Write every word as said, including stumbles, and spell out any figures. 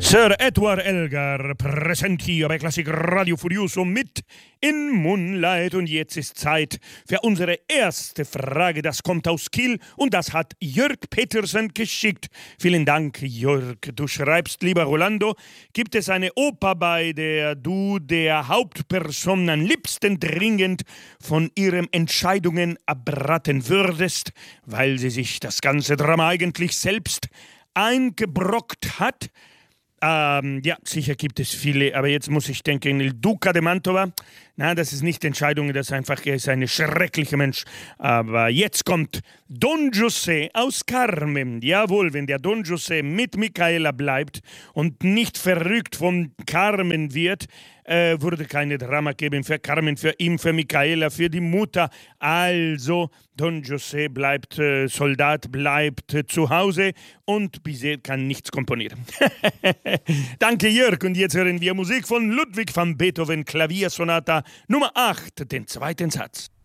Sir Edward Elgar präsent hier bei Klassik Radio Furioso mit in Moonlight. Und jetzt ist Zeit für unsere erste Frage. Das kommt aus Kiel und das hat Jörg Petersen geschickt. Vielen Dank, Jörg. Du schreibst, lieber Rolando, gibt es eine Oper, bei der du der Hauptperson am liebsten dringend von ihren Entscheidungen abraten würdest, weil sie sich das ganze Drama eigentlich selbst eingebrockt hat? Ähm, ja, sicher gibt es viele, aber jetzt muss ich denken, Il Duca de Mantova. Na, das ist nicht Entscheidung, das ist einfach, er ist ein schrecklicher Mensch. Aber jetzt kommt Don José aus Carmen. Jawohl, wenn der Don José mit Micaela bleibt und nicht verrückt von Carmen wird, äh, würde keine Drama geben für Carmen, für ihn, für Micaela, für die Mutter. Also, Don José bleibt äh, Soldat, bleibt äh, zu Hause und Bizet kann nichts komponieren. Danke, Jörg. Und jetzt hören wir Musik von Ludwig van Beethoven, Klaviersonata Nummer acht, den zweiten Satz.